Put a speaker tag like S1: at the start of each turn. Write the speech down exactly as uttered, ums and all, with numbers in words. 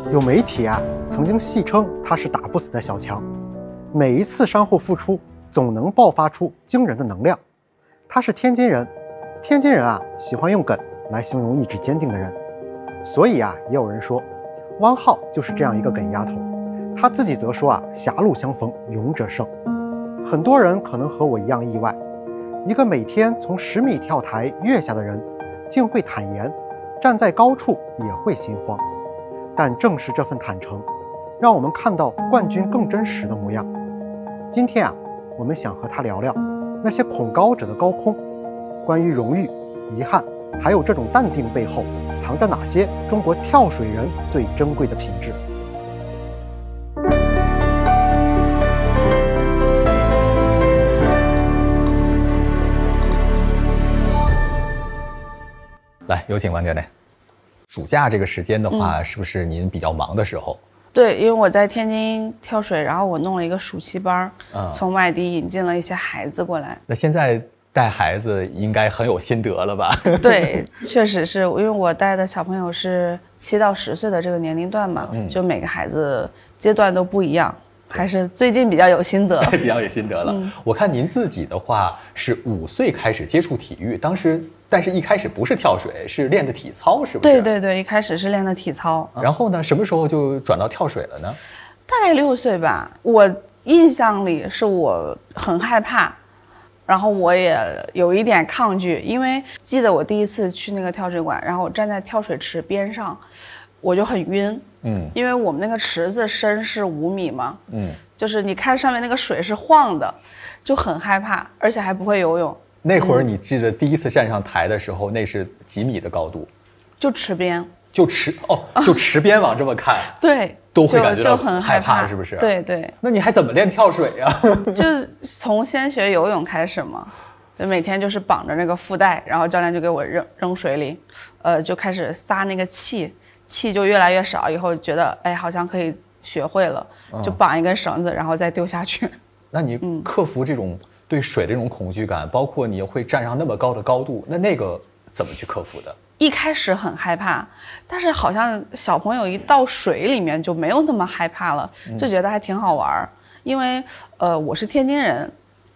S1: 有媒体啊曾经戏称他是打不死的小强，每一次伤后复出总能爆发出惊人的能量。他是天津人，天津人啊喜欢用梗来形容意志坚定的人，所以啊也有人说汪浩就是这样一个梗丫头。他自己则说啊，狭路相逢勇者胜。很多人可能和我一样意外，一个每天从十米跳台跃下的人竟会坦言站在高处也会心慌。但正是这份坦诚，让我们看到冠军更真实的模样。今天啊我们想和他聊聊那些恐高者的高空，关于荣誉、遗憾，还有这种淡定背后藏着哪些中国跳水人最珍贵的品质。
S2: 来，有请王教练。暑假这个时间的话、嗯、是不是您比较忙的时候？
S3: 对，因为我在天津跳水，然后我弄了一个暑期班、嗯、从外地引进了一些孩子过来。
S2: 那现在带孩子应该很有心得了吧？
S3: 对，确实是因为我带的小朋友是七到十岁的这个年龄段嘛、嗯、就每个孩子阶段都不一样，还是最近比较有心得。
S2: 比较有心得了、嗯、我看您自己的话是五岁开始接触体育，当时但是一开始不是跳水，是练的体操，是不是？
S3: 对对对，一开始是练的体操。
S2: 然后呢，什么时候就转到跳水了呢？
S3: 大概六岁吧。我印象里是我很害怕，然后我也有一点抗拒，因为记得我第一次去那个跳水馆，然后我站在跳水池边上，我就很晕。嗯，因为我们那个池子深是五米嘛，嗯，就是你看上面那个水是晃的，就很害怕，而且还不会游泳。
S2: 那会儿你记得第一次站上台的时候、嗯、那是几米的高度？
S3: 就池边。
S2: 就池哦，就池边往这么看，
S3: 对，
S2: 都会感觉到
S3: 就很
S2: 害
S3: 怕，
S2: 是不是？
S3: 对对。
S2: 那你还怎么练跳水啊？
S3: 就从先学游泳开始嘛，就每天就是绑着那个腹带，然后教练就给我扔扔水里，呃，就开始撒那个气，气就越来越少，以后觉得哎好像可以学会了，就绑一根绳子，然后再丢下去。
S2: 那你克服这种对水的这种恐惧感，包括你会站上那么高的高度，那那个怎么去克服的？
S3: 一开始很害怕，但是好像小朋友一到水里面就没有那么害怕了，就觉得还挺好玩。因为呃我是天津人，